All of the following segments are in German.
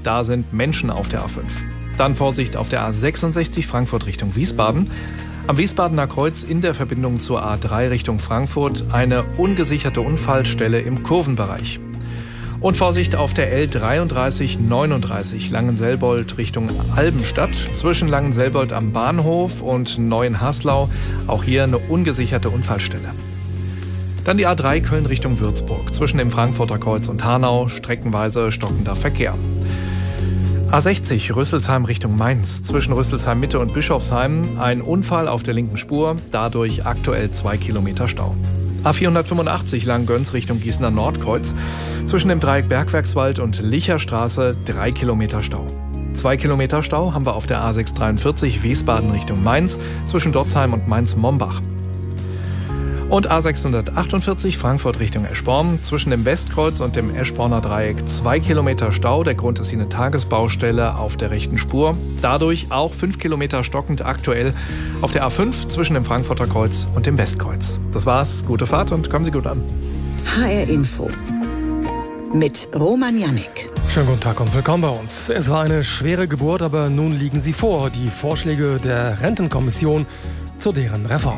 da sind Menschen auf der A5. Dann Vorsicht auf der A66 Frankfurt Richtung Wiesbaden. Am Wiesbadener Kreuz in der Verbindung zur A3 Richtung Frankfurt eine ungesicherte Unfallstelle im Kurvenbereich. Und Vorsicht auf der L3339 Langenselbold Richtung Albenstadt. Zwischen Langenselbold am Bahnhof und Neuenhaslau auch hier eine ungesicherte Unfallstelle. Dann die A3 Köln Richtung Würzburg. Zwischen dem Frankfurter Kreuz und Hanau streckenweise stockender Verkehr. A60 Rüsselsheim Richtung Mainz. Zwischen Rüsselsheim Mitte und Bischofsheim ein Unfall auf der linken Spur. Dadurch aktuell 2 Kilometer Stau. A485 Langgöns Richtung Gießener Nordkreuz. Zwischen dem Dreieck Bergwerkswald und Licherstraße 3 Kilometer Stau. 2 Kilometer Stau haben wir auf der A643 Wiesbaden Richtung Mainz. Zwischen Dotzheim und Mainz-Mombach. Und A648 Frankfurt Richtung Eschborn. Zwischen dem Westkreuz und dem Eschborner Dreieck 2 Kilometer Stau. Der Grund ist hier eine Tagesbaustelle auf der rechten Spur. Dadurch auch 5 Kilometer stockend aktuell auf der A5 zwischen dem Frankfurter Kreuz und dem Westkreuz. Das war's. Gute Fahrt und kommen Sie gut an. HR Info mit Roman Jannik. Schönen guten Tag und willkommen bei uns. Es war eine schwere Geburt, aber nun liegen sie vor. Die Vorschläge der Rentenkommission zu deren Reform.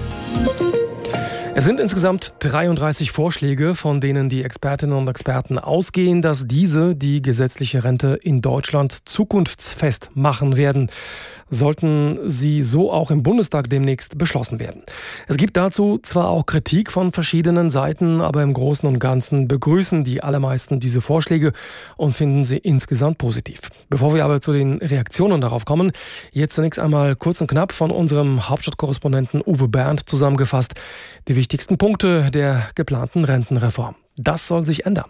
Es sind insgesamt 33 Vorschläge, von denen die Expertinnen und Experten ausgehen, dass diese die gesetzliche Rente in Deutschland zukunftsfest machen werden. Sollten sie so auch im Bundestag demnächst beschlossen werden. Es gibt dazu zwar auch Kritik von verschiedenen Seiten, aber im Großen und Ganzen begrüßen die allermeisten diese Vorschläge und finden sie insgesamt positiv. Bevor wir aber zu den Reaktionen darauf kommen, jetzt zunächst einmal kurz und knapp von unserem Hauptstadtkorrespondenten Uwe Bernd zusammengefasst die wichtigsten Punkte der geplanten Rentenreform. Das soll sich ändern.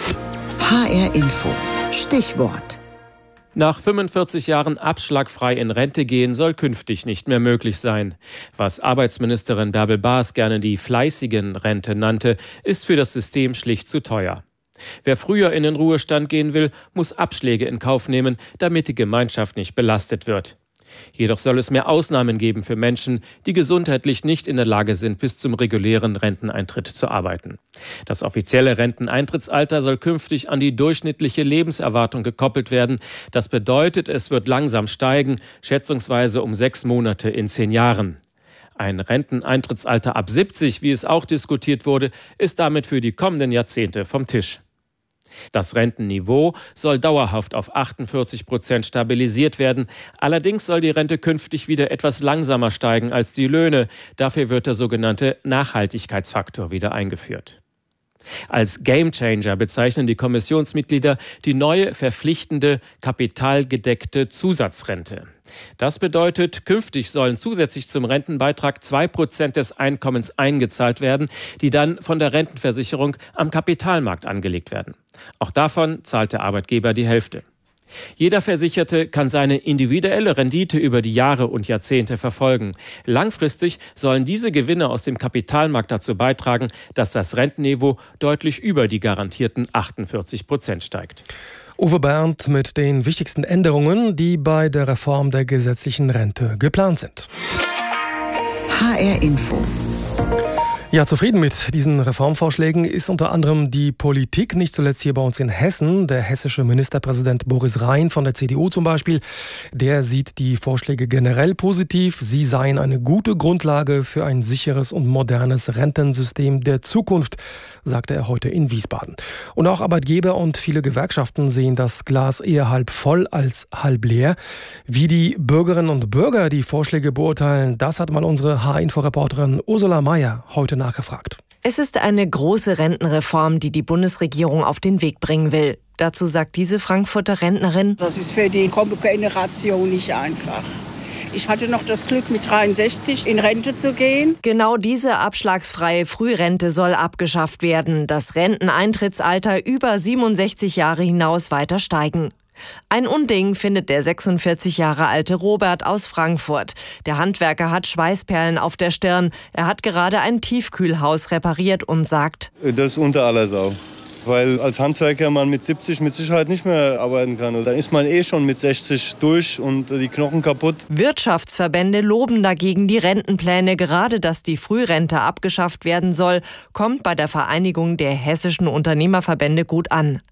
HR Info. Stichwort. Nach 45 Jahren abschlagfrei in Rente gehen soll künftig nicht mehr möglich sein. Was Arbeitsministerin Bärbel Baas gerne die fleißigen Rente nannte, ist für das System schlicht zu teuer. Wer früher in den Ruhestand gehen will, muss Abschläge in Kauf nehmen, damit die Gemeinschaft nicht belastet wird. Jedoch soll es mehr Ausnahmen geben für Menschen, die gesundheitlich nicht in der Lage sind, bis zum regulären Renteneintritt zu arbeiten. Das offizielle Renteneintrittsalter soll künftig an die durchschnittliche Lebenserwartung gekoppelt werden. Das bedeutet, es wird langsam steigen, schätzungsweise um 6 Monate in 10 Jahren. Ein Renteneintrittsalter ab 70, wie es auch diskutiert wurde, ist damit für die kommenden Jahrzehnte vom Tisch. Das Rentenniveau soll dauerhaft auf 48% stabilisiert werden. Allerdings soll die Rente künftig wieder etwas langsamer steigen als die Löhne. Dafür wird der sogenannte Nachhaltigkeitsfaktor wieder eingeführt. Als Gamechanger bezeichnen die Kommissionsmitglieder die neue verpflichtende kapitalgedeckte Zusatzrente. Das bedeutet, künftig sollen zusätzlich zum Rentenbeitrag 2% des Einkommens eingezahlt werden, die dann von der Rentenversicherung am Kapitalmarkt angelegt werden. Auch davon zahlt der Arbeitgeber die Hälfte. Jeder Versicherte kann seine individuelle Rendite über die Jahre und Jahrzehnte verfolgen. Langfristig sollen diese Gewinne aus dem Kapitalmarkt dazu beitragen, dass das Rentenniveau deutlich über die garantierten 48% steigt. Uwe Bernd mit den wichtigsten Änderungen, die bei der Reform der gesetzlichen Rente geplant sind. HR Info. Ja, zufrieden mit diesen Reformvorschlägen ist unter anderem die Politik, nicht zuletzt hier bei uns in Hessen. Der hessische Ministerpräsident Boris Rhein von der CDU zum Beispiel, der sieht die Vorschläge generell positiv. Sie seien eine gute Grundlage für ein sicheres und modernes Rentensystem der Zukunft, sagte er heute in Wiesbaden. Und auch Arbeitgeber und viele Gewerkschaften sehen das Glas eher halb voll als halb leer. Wie die Bürgerinnen und Bürger die Vorschläge beurteilen, das hat mal unsere HR-Info-Reporterin Ursula Mayer heute nachgefragt. Es ist eine große Rentenreform, die die Bundesregierung auf den Weg bringen will. Dazu sagt diese Frankfurter Rentnerin: Das ist für die kommende Generation nicht einfach. Ich hatte noch das Glück, mit 63 in Rente zu gehen. Genau diese abschlagsfreie Frührente soll abgeschafft werden. Das Renteneintrittsalter über 67 Jahre hinaus weiter steigen. Ein Unding findet der 46 Jahre alte Robert aus Frankfurt. Der Handwerker hat Schweißperlen auf der Stirn. Er hat gerade ein Tiefkühlhaus repariert und sagt: Das ist unter aller Sau. Weil als Handwerker man mit 70 mit Sicherheit nicht mehr arbeiten kann. Und dann ist man schon mit 60 durch und die Knochen kaputt. Wirtschaftsverbände loben dagegen die Rentenpläne. Gerade, dass die Frührente abgeschafft werden soll, kommt bei der Vereinigung der hessischen Unternehmerverbände gut an.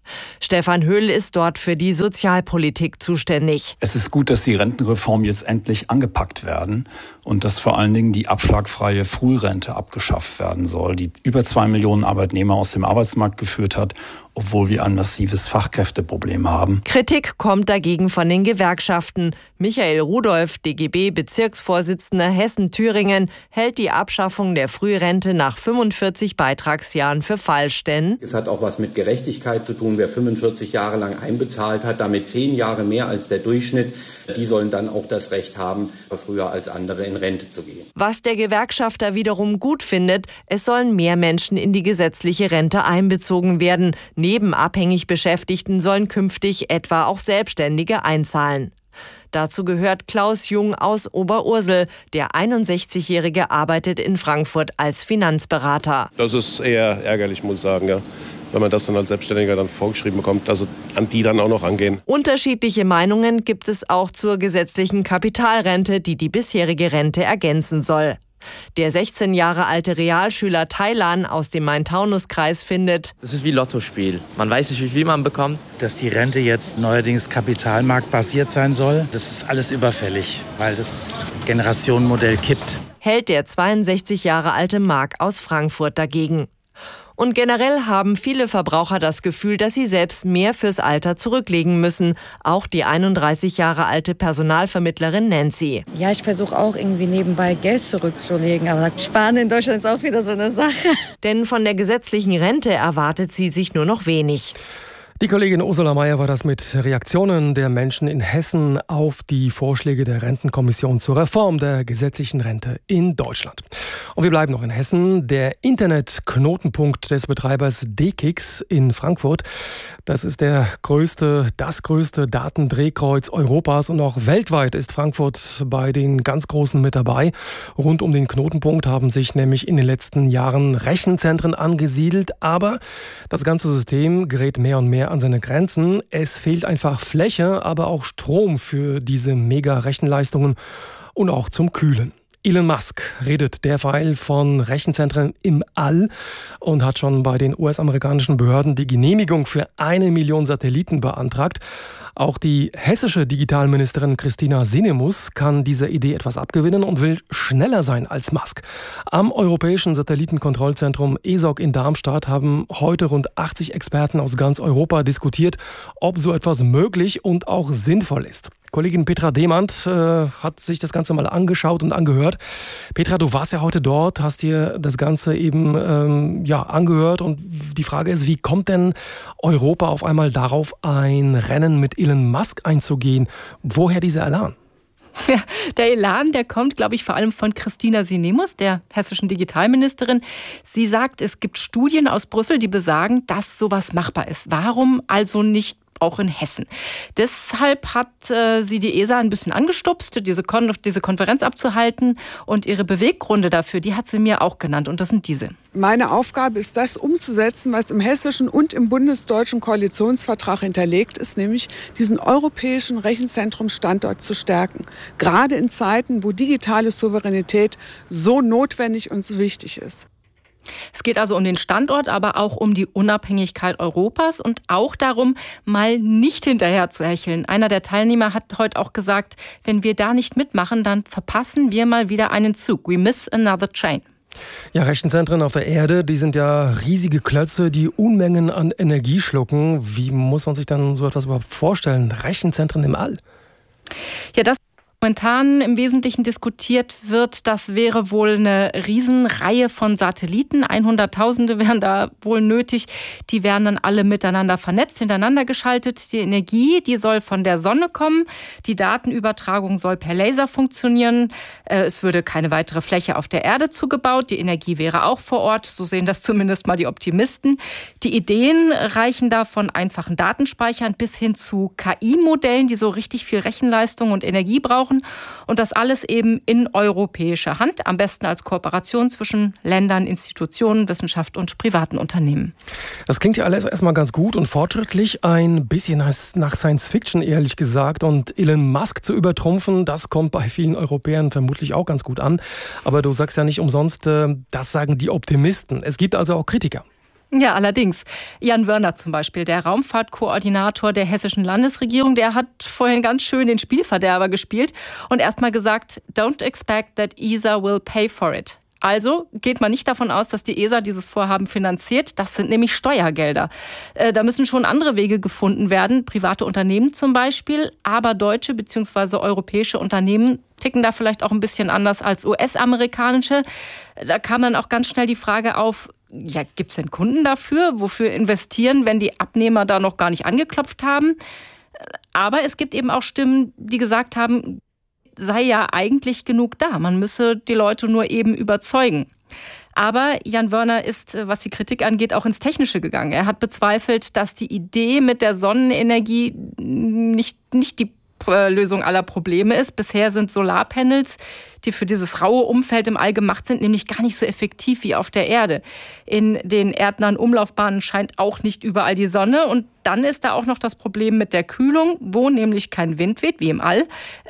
Stefan Höhl ist dort für die Sozialpolitik zuständig. Es ist gut, dass die Rentenreform jetzt endlich angepackt werden und dass vor allen Dingen die abschlagfreie Frührente abgeschafft werden soll, die über 2 Millionen Arbeitnehmer aus dem Arbeitsmarkt geführt hat, obwohl wir ein massives Fachkräfteproblem haben. Kritik kommt dagegen von den Gewerkschaften. Michael Rudolph, DGB-Bezirksvorsitzender Hessen-Thüringen, hält die Abschaffung der Frührente nach 45 Beitragsjahren für falsch, denn es hat auch was mit Gerechtigkeit zu tun. Wer 45 Jahre lang einbezahlt hat, damit 10 Jahre mehr als der Durchschnitt, die sollen dann auch das Recht haben, früher als andere in Rente zu gehen. Was der Gewerkschafter wiederum gut findet, es sollen mehr Menschen in die gesetzliche Rente einbezogen werden. Neben abhängig Beschäftigten sollen künftig etwa auch Selbstständige einzahlen. Dazu gehört Klaus Jung aus Oberursel. Der 61-Jährige arbeitet in Frankfurt als Finanzberater. Das ist eher ärgerlich, muss ich sagen, ja. Wenn man das dann als Selbstständiger dann vorgeschrieben bekommt, dass an die dann auch noch angehen. Unterschiedliche Meinungen gibt es auch zur gesetzlichen Kapitalrente, die die bisherige Rente ergänzen soll. Der 16 Jahre alte Realschüler Thailan aus dem Main-Taunus-Kreis findet: Das ist wie Lottospiel. Man weiß nicht, wie viel man bekommt. Dass die Rente jetzt neuerdings kapitalmarktbasiert sein soll, das ist alles überfällig, weil das Generationenmodell kippt. Hält der 62 Jahre alte Marc aus Frankfurt dagegen. Und generell haben viele Verbraucher das Gefühl, dass sie selbst mehr fürs Alter zurücklegen müssen. Auch die 31 Jahre alte Personalvermittlerin Nancy. Ja, ich versuche auch irgendwie nebenbei Geld zurückzulegen. Aber Sparen in Deutschland ist auch wieder so eine Sache. Denn von der gesetzlichen Rente erwartet sie sich nur noch wenig. Die Kollegin Ursula Mayer war das mit Reaktionen der Menschen in Hessen auf die Vorschläge der Rentenkommission zur Reform der gesetzlichen Rente in Deutschland. Und wir bleiben noch in Hessen. Der Internetknotenpunkt des Betreibers D-Kix in Frankfurt, das ist das größte Datendrehkreuz Europas und auch weltweit ist Frankfurt bei den ganz Großen mit dabei. Rund um den Knotenpunkt haben sich nämlich in den letzten Jahren Rechenzentren angesiedelt, aber das ganze System gerät mehr und mehr an seine Grenzen. Es fehlt einfach Fläche, aber auch Strom für diese Mega-Rechenleistungen und auch zum Kühlen. Elon Musk redet derweil von Rechenzentren im All und hat schon bei den US-amerikanischen Behörden die Genehmigung für 1 Million Satelliten beantragt. Auch die hessische Digitalministerin Christina Sinemus kann dieser Idee etwas abgewinnen und will schneller sein als Musk. Am Europäischen Satellitenkontrollzentrum ESOC in Darmstadt haben heute rund 80 Experten aus ganz Europa diskutiert, ob so etwas möglich und auch sinnvoll ist. Kollegin Petra Demand hat sich das Ganze mal angeschaut und angehört. Petra, du warst ja heute dort, hast dir das Ganze eben angehört und die Frage ist, wie kommt denn Europa auf einmal darauf, ein Rennen mit Elon Musk einzugehen? Woher dieser Elan? Ja, der Elan, der kommt, glaube ich, vor allem von Christina Sinemus, der hessischen Digitalministerin. Sie sagt, es gibt Studien aus Brüssel, die besagen, dass sowas machbar ist. Warum also nicht auch in Hessen? Deshalb hat sie die ESA ein bisschen angestupst, diese Konferenz abzuhalten, und ihre Beweggründe dafür, die hat sie mir auch genannt, und das sind diese. Meine Aufgabe ist, das umzusetzen, was im hessischen und im bundesdeutschen Koalitionsvertrag hinterlegt ist, nämlich diesen europäischen Rechenzentrumsstandort zu stärken. Gerade in Zeiten, wo digitale Souveränität so notwendig und so wichtig ist. Es geht also um den Standort, aber auch um die Unabhängigkeit Europas und auch darum, mal nicht hinterher zu hecheln. Einer der Teilnehmer hat heute auch gesagt, wenn wir da nicht mitmachen, dann verpassen wir mal wieder einen Zug. We miss another train. Ja, Rechenzentren auf der Erde, die sind ja riesige Klötze, die Unmengen an Energie schlucken. Wie muss man sich dann so etwas überhaupt vorstellen? Rechenzentren im All? Ja, das momentan im Wesentlichen diskutiert wird, das wäre wohl eine Riesenreihe von Satelliten. 100.000 wären da wohl nötig. Die wären dann alle miteinander vernetzt, hintereinander geschaltet. Die Energie, die soll von der Sonne kommen. Die Datenübertragung soll per Laser funktionieren. Es würde keine weitere Fläche auf der Erde zugebaut. Die Energie wäre auch vor Ort. So sehen das zumindest mal die Optimisten. Die Ideen reichen da von einfachen Datenspeichern bis hin zu KI-Modellen, die so richtig viel Rechenleistung und Energie brauchen. Und das alles eben in europäischer Hand, am besten als Kooperation zwischen Ländern, Institutionen, Wissenschaft und privaten Unternehmen. Das klingt ja alles erstmal ganz gut und fortschrittlich, ein bisschen nach Science Fiction ehrlich gesagt. Und Elon Musk zu übertrumpfen, das kommt bei vielen Europäern vermutlich auch ganz gut an. Aber du sagst ja nicht umsonst, das sagen die Optimisten. Es gibt also auch Kritiker. Ja, allerdings. Jan Wörner zum Beispiel, der Raumfahrtkoordinator der hessischen Landesregierung, der hat vorhin ganz schön den Spielverderber gespielt und erstmal gesagt, don't expect that ESA will pay for it. Also geht man nicht davon aus, dass die ESA dieses Vorhaben finanziert. Das sind nämlich Steuergelder. Da müssen schon andere Wege gefunden werden, private Unternehmen zum Beispiel, aber deutsche bzw. europäische Unternehmen ticken da vielleicht auch ein bisschen anders als US-amerikanische. Da kam dann auch ganz schnell die Frage auf, ja, gibt es denn Kunden dafür? Wofür investieren, wenn die Abnehmer da noch gar nicht angeklopft haben? Aber es gibt eben auch Stimmen, die gesagt haben, sei ja eigentlich genug da. Man müsse die Leute nur eben überzeugen. Aber Jan Wörner ist, was die Kritik angeht, auch ins Technische gegangen. Er hat bezweifelt, dass die Idee mit der Sonnenenergie nicht die Lösung aller Probleme ist. Bisher sind Solarpanels, die für dieses raue Umfeld im All gemacht sind, nämlich gar nicht so effektiv wie auf der Erde. In den erdnahen Umlaufbahnen scheint auch nicht überall die Sonne. Und dann ist da auch noch das Problem mit der Kühlung, wo nämlich kein Wind weht, wie im All.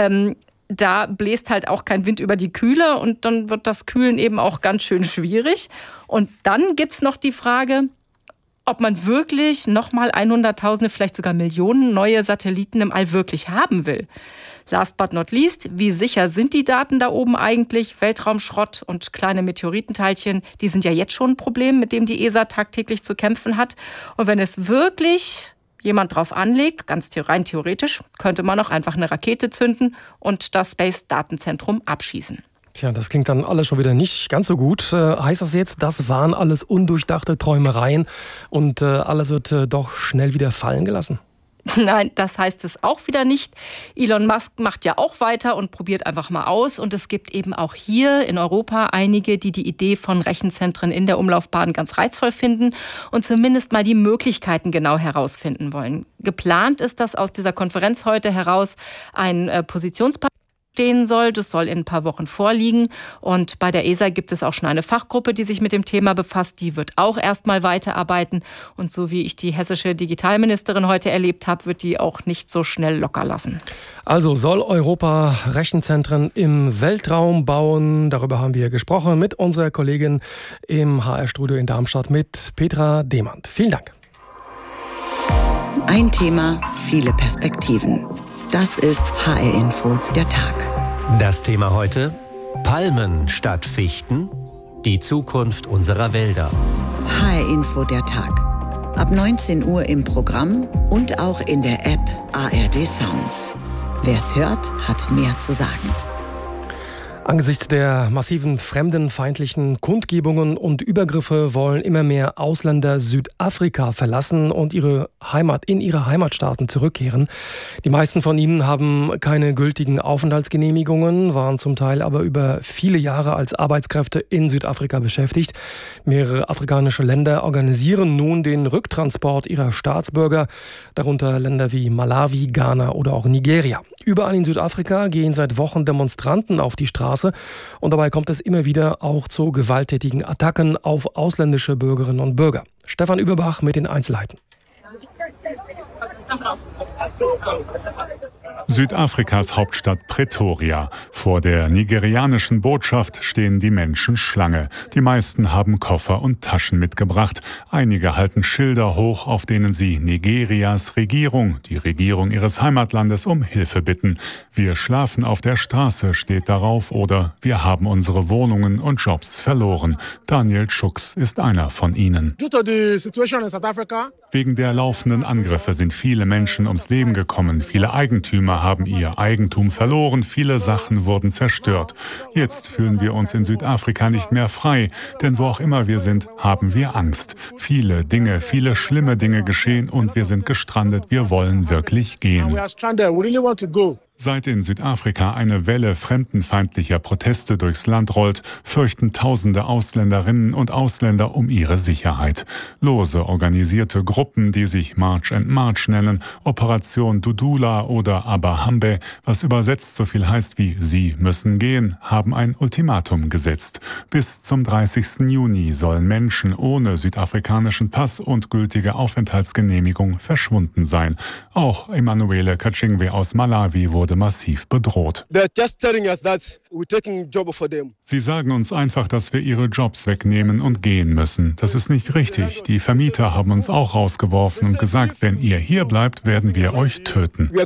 Da bläst halt auch kein Wind über die Kühler und dann wird das Kühlen eben auch ganz schön schwierig. Und dann gibt's noch die Frage, ob man wirklich nochmal 100.000, vielleicht sogar Millionen neue Satelliten im All wirklich haben will. Last but not least, wie sicher sind die Daten da oben eigentlich? Weltraumschrott und kleine Meteoritenteilchen, die sind ja jetzt schon ein Problem, mit dem die ESA tagtäglich zu kämpfen hat. Und wenn es wirklich jemand drauf anlegt, ganz rein theoretisch, könnte man auch einfach eine Rakete zünden und das Space-Datenzentrum abschießen. Tja, das klingt dann alles schon wieder nicht ganz so gut. Heißt das jetzt, das waren alles undurchdachte Träumereien und alles wird doch schnell wieder fallen gelassen? Nein, das heißt es auch wieder nicht. Elon Musk macht ja auch weiter und probiert einfach mal aus. Und es gibt eben auch hier in Europa einige, die die Idee von Rechenzentren in der Umlaufbahn ganz reizvoll finden und zumindest mal die Möglichkeiten genau herausfinden wollen. Geplant ist, dass aus dieser Konferenz heute heraus ein Positionspapier stehen soll. Das soll in ein paar Wochen vorliegen. Und bei der ESA gibt es auch schon eine Fachgruppe, die sich mit dem Thema befasst. Die wird auch erstmal weiterarbeiten. Und so wie ich die hessische Digitalministerin heute erlebt habe, wird die auch nicht so schnell locker lassen. Also soll Europa Rechenzentren im Weltraum bauen? Darüber haben wir gesprochen mit unserer Kollegin im HR-Studio in Darmstadt, mit Petra Demand. Vielen Dank. Ein Thema, viele Perspektiven. Das ist HR Info, der Tag. Das Thema heute: Palmen statt Fichten, die Zukunft unserer Wälder. HR Info, der Tag. Ab 19 Uhr im Programm und auch in der App ARD Sounds. Wer's hört, hat mehr zu sagen. Angesichts der massiven fremdenfeindlichen Kundgebungen und Übergriffe wollen immer mehr Ausländer Südafrika verlassen und in ihre Heimatstaaten zurückkehren. Die meisten von ihnen haben keine gültigen Aufenthaltsgenehmigungen, waren zum Teil aber über viele Jahre als Arbeitskräfte in Südafrika beschäftigt. Mehrere afrikanische Länder organisieren nun den Rücktransport ihrer Staatsbürger, darunter Länder wie Malawi, Ghana oder auch Nigeria. Überall in Südafrika gehen seit Wochen Demonstranten auf die Straße und dabei kommt es immer wieder auch zu gewalttätigen Attacken auf ausländische Bürgerinnen und Bürger. Stefan Überbach mit den Einzelheiten. Südafrikas Hauptstadt Pretoria. Vor der nigerianischen Botschaft stehen die Menschen Schlange. Die meisten haben Koffer und Taschen mitgebracht. Einige halten Schilder hoch, auf denen sie Nigerias Regierung, die Regierung ihres Heimatlandes, um Hilfe bitten. Wir schlafen auf der Straße, steht darauf, oder wir haben unsere Wohnungen und Jobs verloren. Daniel Schucks ist einer von ihnen. Wegen der laufenden Angriffe sind viele Menschen ums Leben gekommen. Viele Eigentümer haben ihr Eigentum verloren. Viele Sachen wurden zerstört. Jetzt fühlen wir uns in Südafrika nicht mehr frei. Denn wo auch immer wir sind, haben wir Angst. Viele schlimme Dinge geschehen und wir sind gestrandet. Wir wollen wirklich gehen. Seit in Südafrika eine Welle fremdenfeindlicher Proteste durchs Land rollt, fürchten tausende Ausländerinnen und Ausländer um ihre Sicherheit. Lose organisierte Gruppen, die sich March and March nennen, Operation Dudula oder Abahambe, was übersetzt so viel heißt wie Sie müssen gehen, haben ein Ultimatum gesetzt. Bis zum 30. Juni sollen Menschen ohne südafrikanischen Pass und gültige Aufenthaltsgenehmigung verschwunden sein. Auch Emanuele Kachingwe aus Malawi wurde würde massiv bedroht. Sie sagen uns einfach, dass wir ihre Jobs wegnehmen und gehen müssen. Das ist nicht richtig. Die Vermieter haben uns auch rausgeworfen und gesagt, wenn ihr hier bleibt, werden wir euch töten.